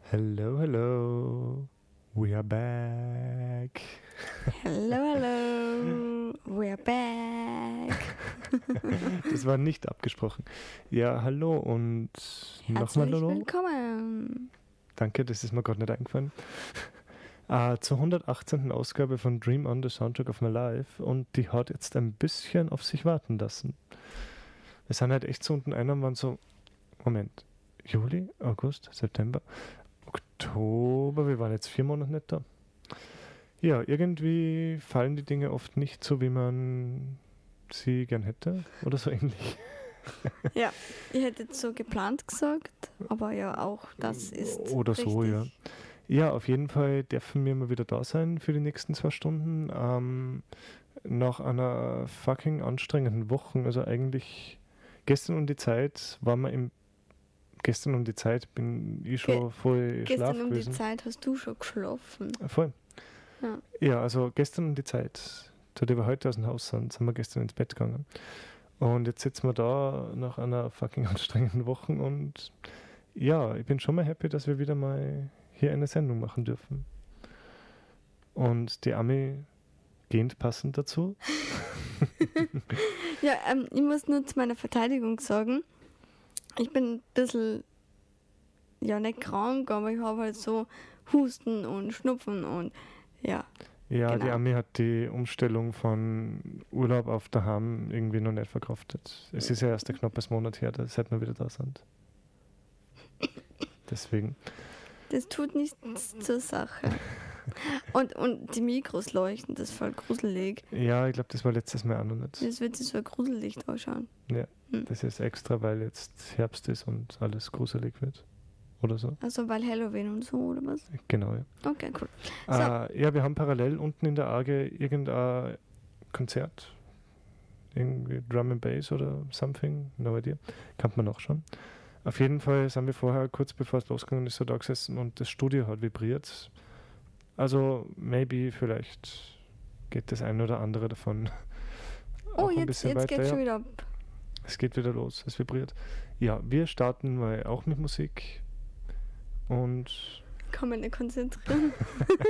Hello, hello. We are back. Hello, hello. We're back. Das war nicht abgesprochen. Ja, hallo und nochmal Herzlich hallo. willkommen. Danke, das ist mir gerade nicht eingefallen. Zur 118. Ausgabe von Dream On, the Soundtrack of My Life, und die hat jetzt ein bisschen auf sich warten lassen. Wir sind halt echt so unten ein und waren so, Moment, Juli, August, September, Oktober, wir waren jetzt 4 Monate nicht da. Ja, irgendwie fallen die Dinge oft nicht so, wie man sie gern hätte oder so ähnlich. Ja, ich hätte jetzt so geplant gesagt, aber ja, auch das ist Oder richtig. so, ja. Ja, auf jeden Fall dürfen wir mal wieder da sein für die nächsten 2 Stunden. Nach einer fucking anstrengenden Woche, also eigentlich gestern um die Zeit bin ich schon voll schlaf Gestern um die gewesen. Zeit hast du schon geschlafen. Voll. Ja. Ja, also gestern um die Zeit, da wir heute aus dem Haus sind wir gestern ins Bett gegangen. Und jetzt sitzen wir da nach einer fucking anstrengenden Woche und ja, ich bin schon mal happy, dass wir wieder mal hier eine Sendung machen dürfen. Und die Ami gehend passend dazu. Ja, ich muss nur zu meiner Verteidigung sagen, ich bin ein bisschen, ja nicht krank, aber ich habe halt so Husten und Schnupfen und ja. Ja, Genau. Die Ami hat die Umstellung von Urlaub auf daheim irgendwie noch nicht verkraftet. Es ist ja erst ein knappes Monat her, seit wir wieder da sind. Deswegen. Das tut nichts zur Sache. Und die Mikros leuchten, das ist voll gruselig. Ja, ich glaube, das war letztes Mal auch noch nicht. Das wird sich so ein Grusellicht ausschauen. Ja, das ist extra, weil jetzt Herbst ist und alles gruselig wird. Oder so. Also weil Halloween und so, oder was? Genau, ja. Okay, cool. Ja, wir haben parallel unten in der AG irgendein Konzert. Irgendwie Drum and Bass oder something. No idea. Kann man nachschauen. Auf jeden Fall sind wir vorher, kurz bevor es losgegangen ist, so da gesessen und das Studio hat vibriert. Also, vielleicht geht das eine oder andere davon Oh, auch ein jetzt bisschen weiter. geht's schon wieder ab. Es geht wieder los, es vibriert. Ja, wir starten mal auch mit Musik und Kann man nicht konzentrieren.